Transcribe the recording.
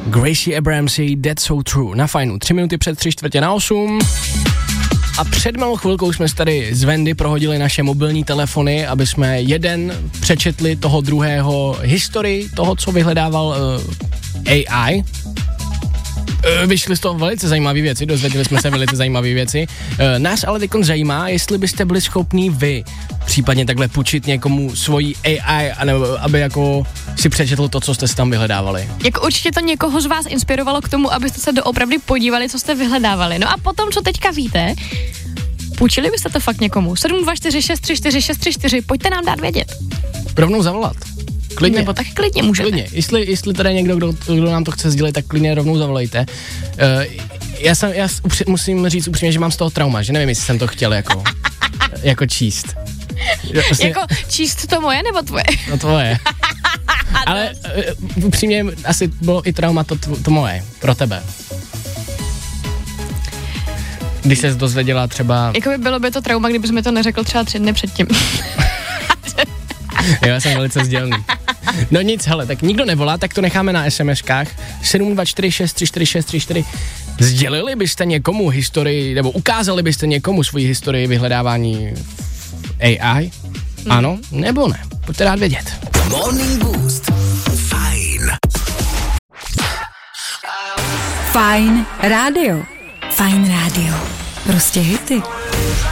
Gracie Abrahamsy, That's So True. Na fajnu, 3 minuty před 7:45. A před malou chvilkou jsme tady z Vendy prohodili naše mobilní telefony, aby jsme jeden přečetli toho druhého historii toho, co vyhledával AI. Vyšly z toho velice zajímavé věci, dozvěděli jsme se velice zajímavé věci. Nás ale teď zajímá, jestli byste byli schopní vy případně takhle půjčit někomu svoji AI, anebo aby jako si přečetl to, co jste si tam vyhledávali. Jako určitě to někoho z vás inspirovalo k tomu, abyste se doopravdy podívali, co jste vyhledávali. No a potom, co teďka víte, půjčili byste to fakt někomu. 724634634, pojďte nám dát vědět. Rovnou zavolat. Klidně. Nebo tak klidně můžete. Klidně. Jestli tady někdo, kdo nám to chce sdělit, tak klidně rovnou zavolejte. Já musím říct upřímně, že mám z toho trauma, že nevím, jestli jsem to chtěl jako číst. Vlastně, jako číst to moje nebo tvoje? No tvoje. Ale upřímně asi bylo i trauma to moje, pro tebe. Když ses dozvěděla třeba... Jakoby bylo by to trauma, kdybys mi to neřekl třeba 3 dny předtím. Jo, já jsem velice sdělný. No nic, hele, tak nikdo nevolá, tak to necháme na SMSkách. 724634634. Sdělili byste někomu historii, nebo ukázali byste někomu svoji historii vyhledávání AI? Ano, nebo ne? Pojďte dát vědět. Morning Boost. Fajn. Fajn rádio. Fajn rádio. Prostě hity.